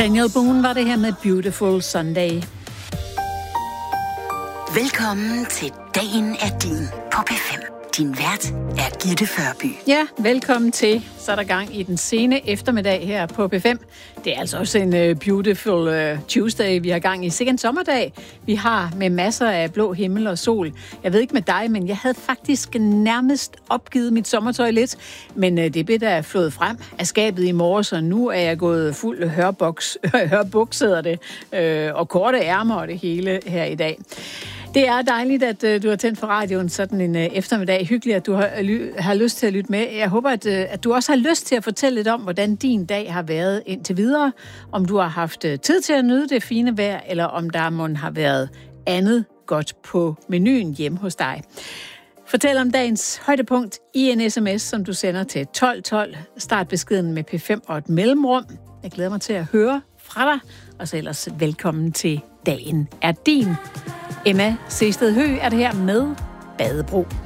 Daniel Boone var det her med Beautiful Sunday. Velkommen til Dagen er din på P5. Din vært er Gitte Førby. Ja, velkommen til. Så er der gang i den sene eftermiddag her på P5. Det er altså også en beautiful Tuesday, vi har gang i. Sikke en sommerdag, vi har med masser af blå himmel og sol. Jeg ved ikke med dig, men jeg havde faktisk nærmest opgivet mit sommertøj lidt. Men det blev der flået frem af skabet i morges, og nu er jeg gået fuld hørbuks, hedder det, og korte ærmer og det hele her i dag. Det er dejligt, at du har tændt for radioen sådan en eftermiddag. Hyggeligt, at du har lyst til at lytte med. Jeg håber, at du også har lyst til at fortælle lidt om, hvordan din dag har været indtil videre. Om du har haft tid til at nyde det fine vejr, eller om der måtte have været andet godt på menuen hjemme hos dig. Fortæl om dagens højdepunkt i en sms, som du sender til 1212. Start beskeden med P5 og et mellemrum. Jeg glæder mig til at høre fra dig. Og så ellers velkommen til Dagen er din. Emma Sehsted Høgh er det her med Badebro.